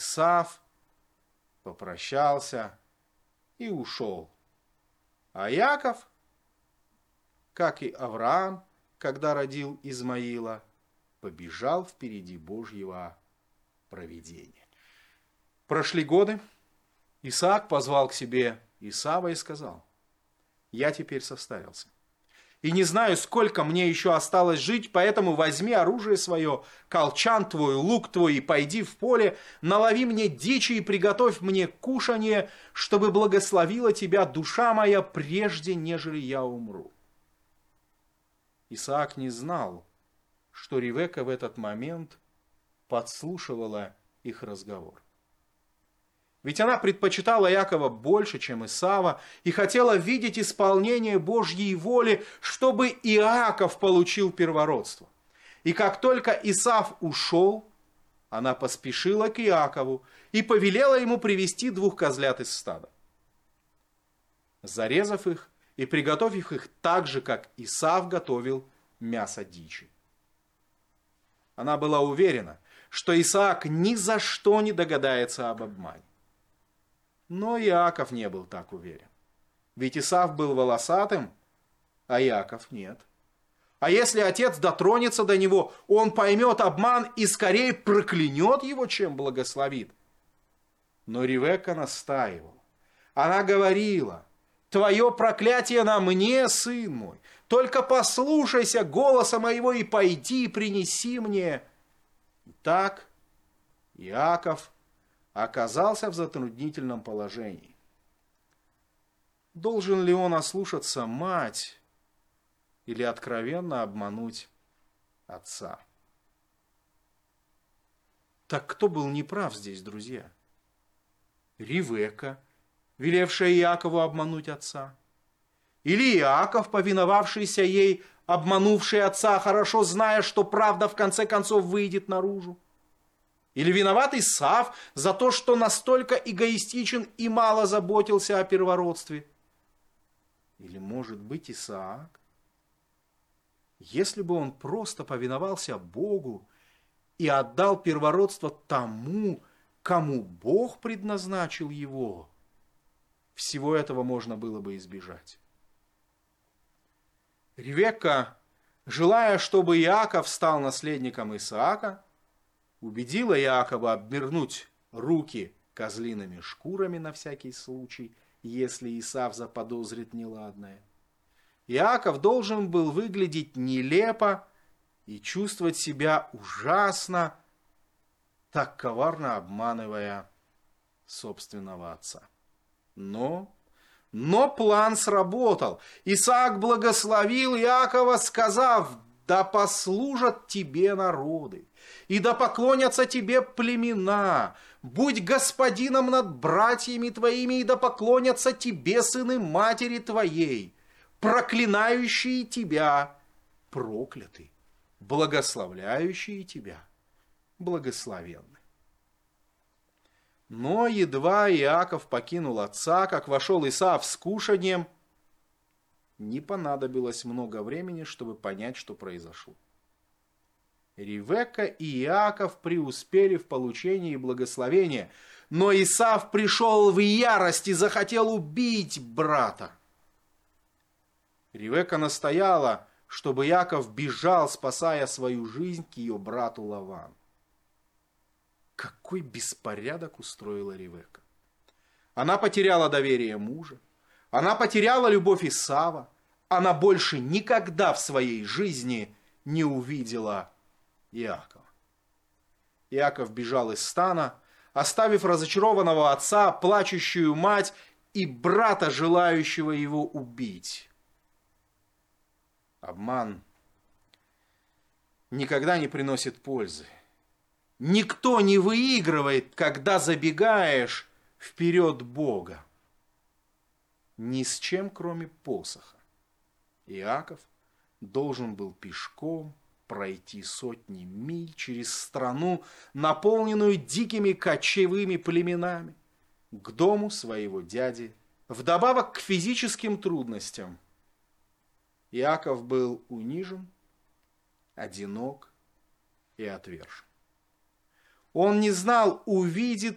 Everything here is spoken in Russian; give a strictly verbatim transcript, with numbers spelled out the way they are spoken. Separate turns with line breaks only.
Исав попрощался и ушел. А Яков, как и Авраам, когда родил Измаила, побежал впереди Божьего провидения. Прошли годы. Исаак позвал к себе Исава и сказал: «Я теперь состарился, и не знаю, сколько мне еще осталось жить, поэтому возьми оружие свое, колчан твой, лук твой, и пойди в поле, налови мне дичи и приготовь мне кушанье, чтобы благословила тебя душа моя, прежде нежели я умру». Исаак не знал, что Ревекка в этот момент подслушивала их разговор. Ведь она предпочитала Якова больше, чем Исава, и хотела видеть исполнение Божьей воли, чтобы Иаков получил первородство. И как только Исав ушел, она поспешила к Иакову и повелела ему привести двух козлят из стада. Зарезав их и приготовив их так же, как Исав готовил мясо дичи. Она была уверена, что Исаак ни за что не догадается об обмане. Но Иаков не был так уверен. Ведь Исав был волосатым, а Иаков нет. А если отец дотронется до него, он поймет обман и скорее проклянет его, чем благословит. Но Ревекка настаивала. Она говорила: «Твое проклятие на мне, сын мой, только послушайся голоса моего и пойди и принеси мне». Итак, Иаков оказался в затруднительном положении. Должен ли он ослушаться мать или откровенно обмануть отца? Так кто был неправ здесь, друзья? Ревекка, велевшая Иакову обмануть отца? Или Иаков, повиновавшийся ей, обманувший отца, хорошо зная, что правда в конце концов выйдет наружу? Или виноват Исав за то, что настолько эгоистичен и мало заботился о первородстве? Или, может быть, Исаак? Если бы он просто повиновался Богу и отдал первородство тому, кому Бог предназначил его, всего этого можно было бы избежать. Ревекка, желая, чтобы Иаков стал наследником Исаака, убедила Иакова обернуть руки козлиными шкурами на всякий случай, если Исав заподозрит неладное. Иаков должен был выглядеть нелепо и чувствовать себя ужасно, так коварно обманывая собственного отца. Но, но план сработал. Исаак благословил Иакова, сказав: «Да послужат тебе народы, и да поклонятся тебе племена. Будь господином над братьями твоими, и да поклонятся тебе сыны матери твоей. Проклинающие тебя прокляты, благословляющие тебя благословенны». Но едва Иаков покинул отца, как вошел Исав с кушаньем, не понадобилось много времени, чтобы понять, что произошло. Ревекка и Иаков преуспели в получении благословения, но Исав пришел в ярость и захотел убить брата. Ревекка настояла, чтобы Иаков бежал, спасая свою жизнь, к ее брату Лавану. Какой беспорядок устроила Ревекка! Она потеряла доверие мужа, она потеряла любовь Исава, она больше никогда в своей жизни не увидела Иакова. Иаков бежал из стана, оставив разочарованного отца, плачущую мать и брата, желающего его убить. Обман никогда не приносит пользы. Никто не выигрывает, когда забегаешь вперед Бога. Ни с чем, кроме посоха. Иаков должен был пешком пройти сотни миль через страну, наполненную дикими кочевыми племенами, к дому своего дяди, вдобавок к физическим трудностям. Иаков был унижен, одинок и отвержен. Он не знал, увидит